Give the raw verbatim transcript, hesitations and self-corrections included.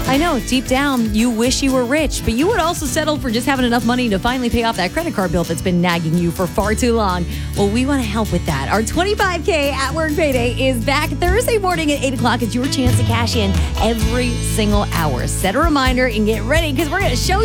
I know, deep down, you wish you were rich, but you would also settle for just having enough money to finally pay off that credit card bill that's been nagging you for far too long. Well, we want to help with that. Our twenty-five K at work payday is back Thursday morning at eight o'clock. It's your chance to cash in every single hour. Set a reminder and get ready because we're going to show